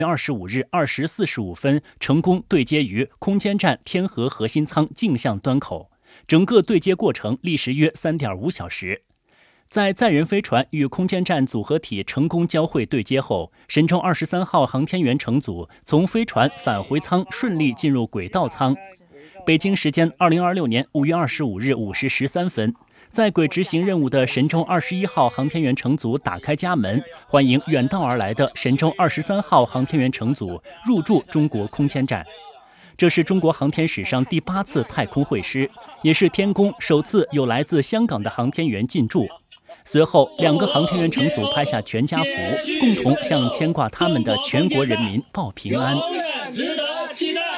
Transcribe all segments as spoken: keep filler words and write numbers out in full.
二十五日二时四十五分成功对接于空间站天河核心舱镜像端口，整个对接过程历时约 三点五小时。在载人飞船与空间站组合体成功交会对接后，神舟二十三号航天员乘组从飞船返回舱顺利进入轨道舱。北京时间二零二六年五月二十五日五时十三分，在轨执行任务的神舟二十一号航天员乘组打开家门，欢迎远道而来的神舟二十三号航天员乘组入驻中国空间站。这是中国航天史上第八次太空会师，也是天宫首次有来自香港的航天员进驻。随后，两个航天员乘组拍下全家福，共同向牵挂他们的全国人民报平安。 值得期待。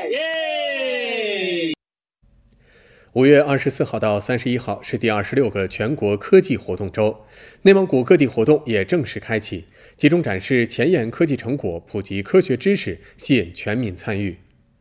五月二十四号到三十一号是第二十六个全国科技活动周，内蒙古各地活动也正式开启，集中展示前沿科技成果，普及科学知识，吸引全民参与。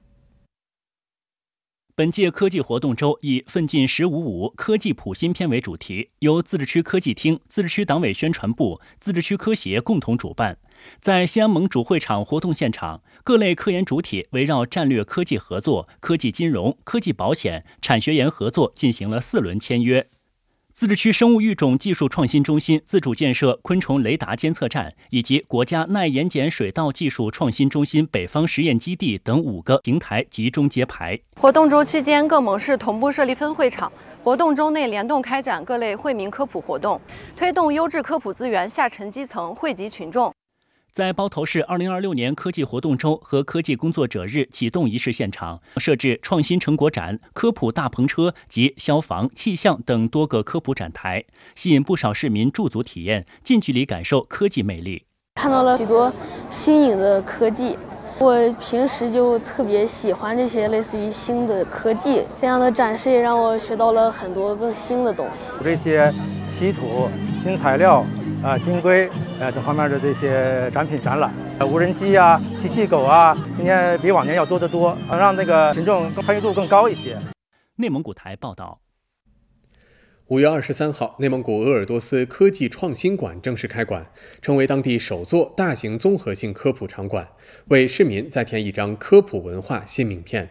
本届科技活动周以“奋进十五五”科技普新篇为主题，由自治区科技厅、自治区党委宣传部、自治区科协共同主办。在西安盟主会场活动现场，各类科研主体围绕战略科技合作、科技金融、科技保险、产学研合作进行了四轮签约。自治区生物育种技术创新中心自主建设昆虫雷达监测站，以及国家耐盐碱水稻技术创新中心北方实验基地等五个平台集中揭牌。 活动周期间，各盟市同步设立分会场，活动周内联动开展各类惠民科普活动，推动优质科普资源下沉基层，惠及群众。 在包头市二零二六年科技活动周和科技工作者日启动仪式现场，设置创新成果展、科普大篷车及消防、气象等多个科普展台，吸引不少市民驻足体验，近距离感受科技魅力。 看到了许多新颖的科技，我平时就特别喜欢这些类似于新的科技，这样的展示也让我学到了很多更新的东西。 这些稀土、新材料啊、金硅呃等方面的这些展品展览，呃无人机啊、机器狗啊，今年比往年要多得多，让这个群众更参与度更高一些。 内蒙古台报道。 五月二十三号，内蒙古鄂尔多斯科技创新馆正式开馆，成为当地首座大型综合性科普场馆，为市民再添一张科普文化新名片。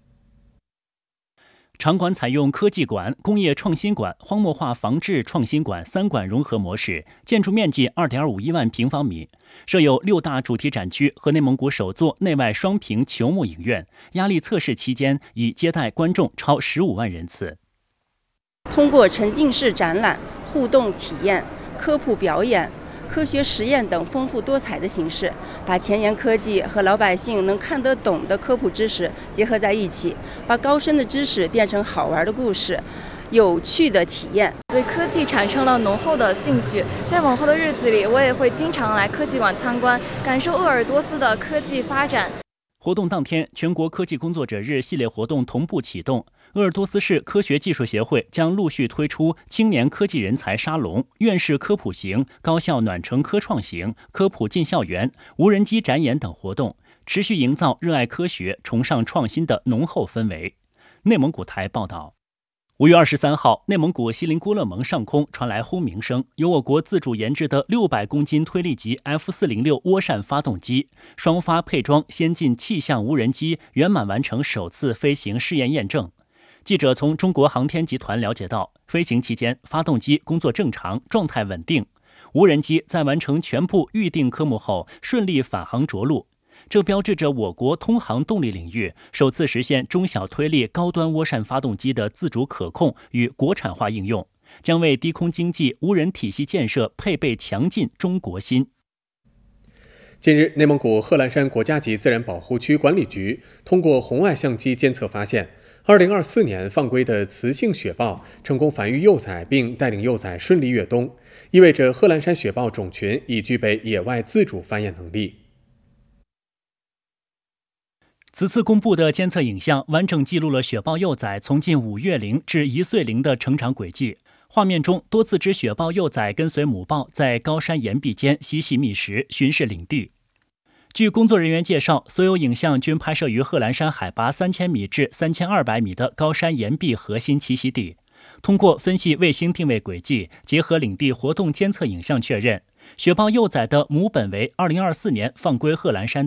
场馆采用科技馆、工业创新馆、荒漠化防治创新馆三馆融合模式，建筑面积 二点五一万平方米，设有六大主题展区和内蒙古首座内外双屏球幕影院，压力测试期间已接待观众超十五万人次。 通过沉浸式展览、互动体验、科普表演、科学实验等丰富多彩的形式，把前沿科技和老百姓能看得懂的科普知识结合在一起，把高深的知识变成好玩的故事、有趣的体验。 对科技产生了浓厚的兴趣，在往后的日子里，我也会经常来科技馆参观，感受鄂尔多斯的科技发展。 活动当天，全国科技工作者日系列活动同步启动。鄂尔多斯市科学技术协会将陆续推出青年科技人才沙龙、院士科普行、高校暖城科创行、科普进校园、无人机展演等活动，持续营造热爱科学、崇尚创新的浓厚氛围。内蒙古台报道。五月二十三号，内蒙古锡林郭勒盟上空传来轰鸣声，由我国自主研制的六百公斤推力级 F 四零六涡扇发动机，双发配装先进气象无人机圆满完成首次飞行试验验证。记者从中国航天集团了解到，飞行期间发动机工作正常，状态稳定，无人机在完成全部预定科目后顺利返航着陆。这标志着我国通航动力领域首次实现中小推力高端涡扇发动机的自主可控与国产化应用，将为低空经济无人体系建设配备强劲中国心。 近日，内蒙古贺兰山国家级自然保护区管理局通过红外相机监测发现，二零二四年放归的雌性雪豹成功繁育幼崽，并带领幼崽顺利越冬，意味着贺兰山雪豹种群已具备野外自主繁衍能力。 此次公布的监测影像完整记录了雪豹幼崽从近五月龄至一岁龄的成长轨迹。画面中，多次只雪豹幼崽跟随母豹在高山岩壁间嬉戏觅食，巡视领地。据工作人员介绍，所有影像均拍摄于贺兰山海拔三千米至三千二百米的高山岩壁核心栖息地。通过分析卫星定位轨迹，结合领地活动监测影像确认， 雪豹幼崽的母本为二零二四年放归贺兰山